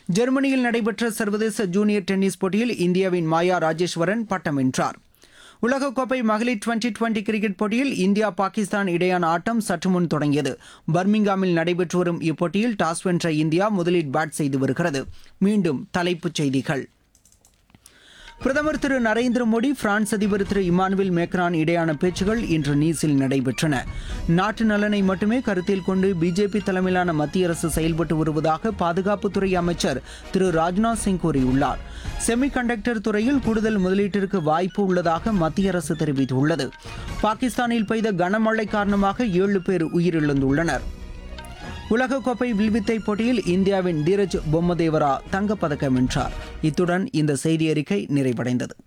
ஜெர்மனியில் நடைபெற்ற சர்வதேச ஜூனியர் டென்னிஸ் போட்டியில் இந்தியாவின் மாயா ராஜேஸ்வரன் பட்டம் வென்றார். உலகக்கோப்பை மகளிர் டுவெண்டி கிரிக்கெட் போட்டியில் இந்தியா பாகிஸ்தான் இடையான ஆட்டம் சற்று முன் தொடங்கியது. பர்மிங்காமில் நடைபெற்று வரும் இப்போட்டியில் டாஸ் வென்ற இந்தியா முதலில் பேட் செய்து வருகிறது. மீண்டும் தலைப்புச் செய்திகள். பிரதமர் திரு நரேந்திர மோடி பிரான்ஸ் அதிபர் திரு இமானுவேல் மேக்ரான் இடையான பேச்சுகள் இன்று நீஸில் நடைபெற்றன. நாட்டு நலனை மட்டுமே கருத்தில் கொண்டு பிஜேபி தலைமையிலான மத்திய அரசு செயல்பட்டு வருவதாக பாதுகாப்புத்துறை அமைச்சர் திரு ராஜ்நாத் சிங் கூறியுள்ளார். செமி கண்டக்டர் துறையில் கூடுதல் முதலீட்டிற்கு வாய்ப்பு உள்ளதாக மத்திய அரசு தெரிவித்துள்ளது. பாகிஸ்தானில் பெய்த கனமழை காரணமாக 7 பேர் உயிரிழந்துள்ளனர். உலகக்கோப்பை வில்வித்தை போட்டியில் இந்தியாவின் தீரஜ் பொம்மதேவரா தங்கப்பதக்கம் வென்றார். இத்துடன் இந்த செய்தி அறிக்கை நிறைவடைந்தது.